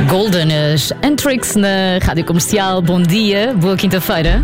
Golden, as Antrix na Rádio Comercial. Bom dia, boa quinta-feira.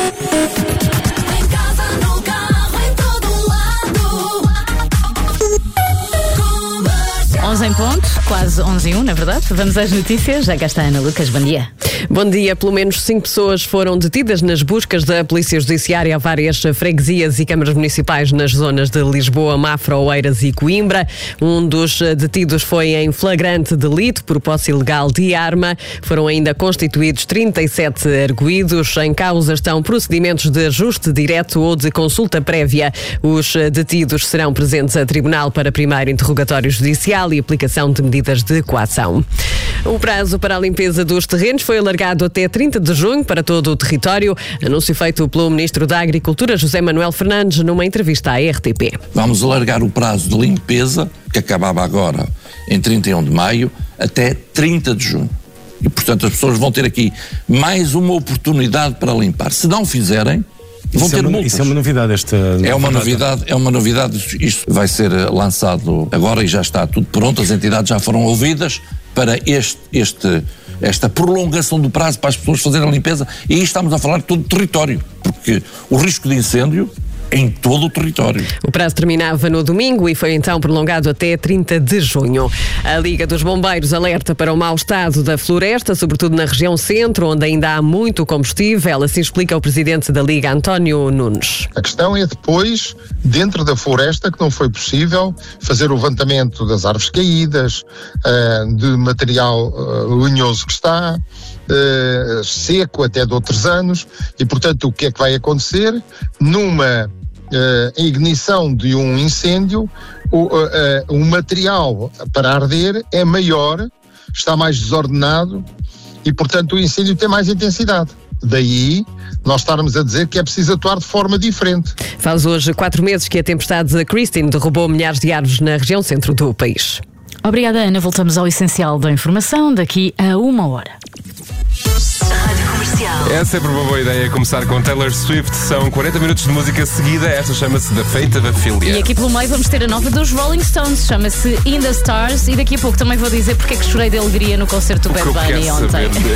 11 em ponto, quase 11 e 1, na verdade. Vamos às notícias. Já cá está a Ana Lucas. Bom dia. Bom dia. Pelo menos 5 pessoas foram detidas nas buscas da Polícia Judiciária a várias freguesias e câmaras municipais nas zonas de Lisboa, Mafra, Oeiras e Coimbra. Um dos detidos foi em flagrante delito por posse ilegal de arma. Foram ainda constituídos 37 arguidos. Em causa estão procedimentos de ajuste direto ou de consulta prévia. Os detidos serão presentes a tribunal para primeiro interrogatório judicial e aplicação de medidas de coação. O prazo para a limpeza dos terrenos foi alargado até 30 de junho para todo o território. Anúncio feito pelo Ministro da Agricultura, José Manuel Fernandes, numa entrevista à RTP. Vamos alargar o prazo de limpeza, que acabava agora em 31 de maio, até 30 de junho. E, portanto, as pessoas vão ter aqui mais uma oportunidade para limpar. Se não fizerem, vão ter multas. Isso é uma novidade, É uma novidade. Isto vai ser lançado agora e já está tudo pronto. As entidades já foram ouvidas para esta prolongação do prazo para as pessoas fazerem a limpeza. E aí estamos a falar de todo o território, porque o risco de incêndio em todo o território. O prazo terminava no domingo e foi então prolongado até 30 de junho. A Liga dos Bombeiros alerta para o mau estado da floresta, sobretudo na região centro, onde ainda há muito combustível. Assim explica o presidente da Liga, António Nunes. A questão é depois, dentro da floresta, que não foi possível fazer o levantamento das árvores caídas, de material lenhoso que está, seco até de outros anos, e portanto o que é que vai acontecer? Numa ignição de um incêndio, o material para arder é maior, está mais desordenado e portanto o incêndio tem mais intensidade. Daí nós estarmos a dizer que é preciso atuar de forma diferente. Faz hoje 4 meses que a tempestade Christine derrubou milhares de árvores na região centro do país. Obrigada, Ana. Voltamos ao essencial da informação daqui a 1 hora. É sempre uma boa ideia começar com Taylor Swift. São 40 minutos de música seguida. Esta chama-se The Fate of Ophelia. E aqui pelo meio vamos ter a nova dos Rolling Stones. Chama-se In the Stars. E daqui a pouco também vou dizer porque é que chorei de alegria no concerto do Bad Bunny ontem.